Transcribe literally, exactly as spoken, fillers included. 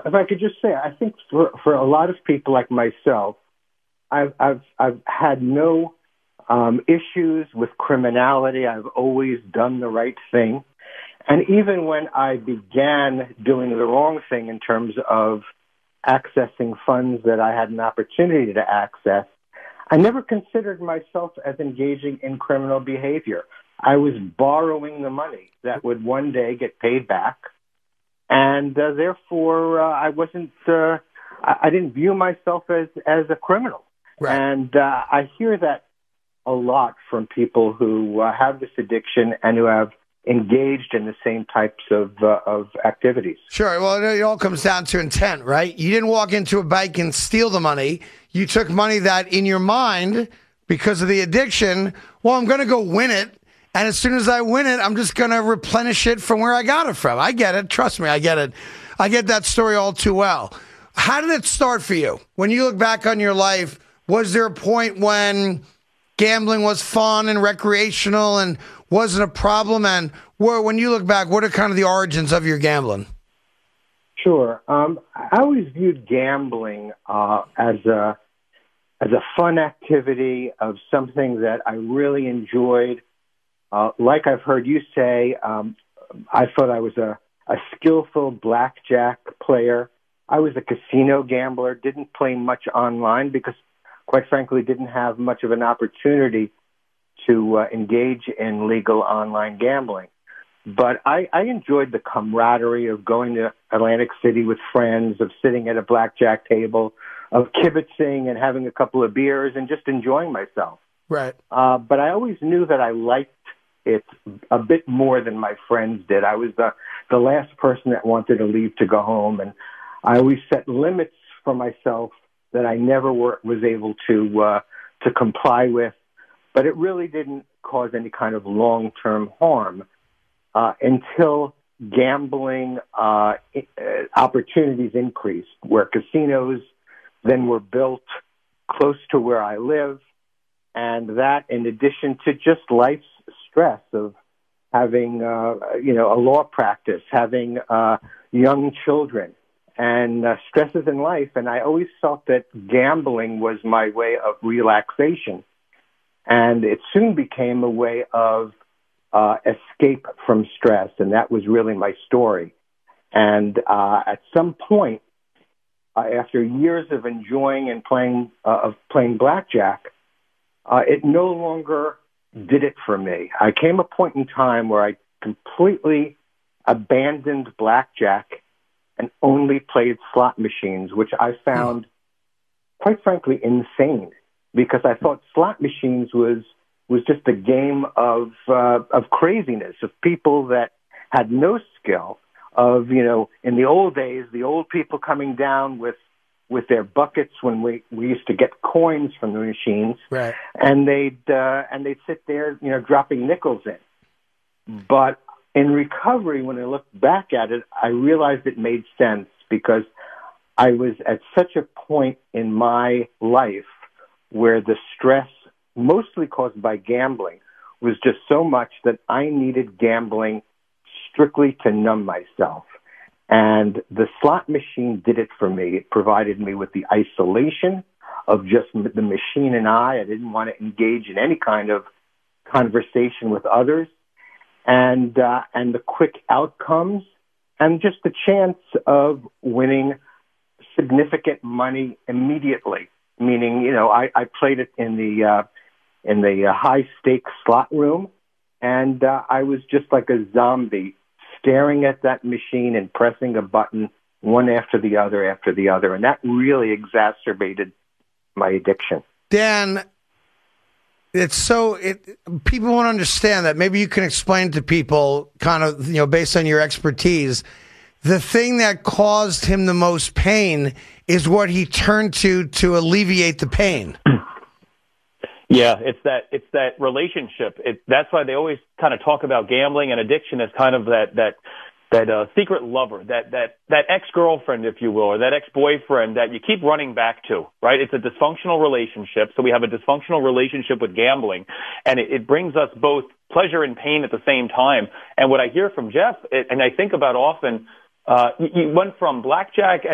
if I could just say, I think for, for a lot of people like myself, I've, I've, I've had no um, issues with criminality. I've always done the right thing. And even when I began doing the wrong thing in terms of accessing funds that I had an opportunity to access, I never considered myself as engaging in criminal behavior. I was borrowing the money that would one day get paid back. And uh, therefore, uh, I wasn't, uh, I, I didn't view myself as, as a criminal. Right. And uh, I hear that a lot from people who uh, have this addiction and who have engaged in the same types of uh, of activities. Sure. Well, it all comes down to intent, right? You didn't walk into a bank and steal the money. You took money that in your mind, because of the addiction, well, I'm going to go win it. And as soon as I win it, I'm just going to replenish it from where I got it from. I get it. Trust me, I get it. I get that story all too well. How did it start for you? When you look back on your life, was there a point when gambling was fun and recreational and wasn't a problem? And where, when you look back, what are kind of the origins of your gambling? Sure. Um, I always viewed gambling uh, as a as a fun activity, of something that I really enjoyed. Uh, like I've heard you say, um, I thought I was a, a skillful blackjack player. I was a casino gambler, didn't play much online because, quite frankly, didn't have much of an opportunity to uh, engage in legal online gambling. But I, I enjoyed the camaraderie of going to Atlantic City with friends, of sitting at a blackjack table, of kibitzing and having a couple of beers and just enjoying myself. Right. Uh, but I always knew that I liked it a bit more than my friends did. I was the, the last person that wanted to leave to go home, and I always set limits for myself that I never were, was able to uh, to comply with. But it really didn't cause any kind of long-term harm uh, until gambling uh, opportunities increased, where casinos then were built close to where I live. And that, in addition to just life's stress of having, uh, you know, a law practice, having uh, young children, and uh, stresses in life. And I always felt that gambling was my way of relaxation. And it soon became a way of uh, escape from stress. And that was really my story. And uh, at some point, uh, after years of enjoying and playing, uh, of playing blackjack, uh, it no longer did it for me. I came a point in time where I completely abandoned blackjack and only played slot machines, which I found, quite frankly, insane, because I thought slot machines was was just a game of uh, of craziness, of people that had no skill, of, you know, in the old days, the old people coming down with with their buckets when we, we used to get coins from the machines, right, and they'd uh, and they'd sit there, you know, dropping nickels in. But in recovery, when I looked back at it, I realized it made sense, because I was at such a point in my life where the stress, mostly caused by gambling, was just so much that I needed gambling strictly to numb myself. And the slot machine did it for me. It provided me with the isolation of just the machine and I. I didn't want to engage in any kind of conversation with others. And uh, and the quick outcomes, and just the chance of winning significant money immediately. Meaning, you know, I, I played it in the uh, in the uh, high stakes slot room, and uh, I was just like a zombie, staring at that machine and pressing a button one after the other after the other, and that really exacerbated my addiction. Dan, it's so it people won't understand that. Maybe you can explain to people, kind of, you know, based on your expertise, the thing that caused him the most pain is what he turned to to alleviate the pain. Yeah, it's that it's that relationship. It, that's why they always kind of talk about gambling and addiction as kind of that that that uh, secret lover, that that that ex-girlfriend, if you will, or that ex-boyfriend that you keep running back to, right? It's a dysfunctional relationship. So we have a dysfunctional relationship with gambling, and it, it brings us both pleasure and pain at the same time. And what I hear from Jeff, it, and I think about often, uh, you went from blackjack